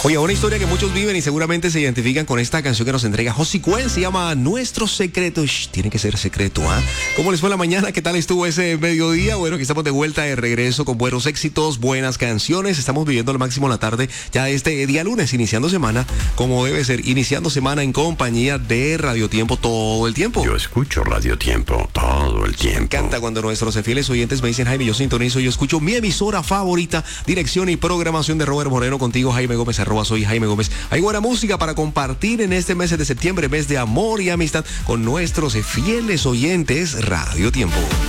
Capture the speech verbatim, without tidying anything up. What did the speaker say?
Oye, una historia que muchos viven y seguramente se identifican con esta canción que nos entrega José Cuen, se llama Nuestro Secreto. Shh, tiene que ser secreto, ¿ah? ¿eh? ¿Cómo les fue la mañana? ¿Qué tal estuvo ese mediodía? Bueno, aquí estamos de vuelta, de regreso con buenos éxitos, buenas canciones. Estamos viviendo al máximo la tarde ya este día lunes, iniciando semana como debe ser, iniciando semana en compañía de Radio Tiempo todo el tiempo. Yo escucho Radio Tiempo todo el tiempo. Me encanta cuando nuestros fieles oyentes me dicen, Jaime, yo sintonizo, yo escucho mi emisora favorita, dirección y programación de Robert Moreno, contigo Jaime Gómez, arroba soy Jaime Gómez. Hay buena música para compartir en este mes de septiembre, mes de amor y amistad con nuestros fieles oyentes Radio Tiempo.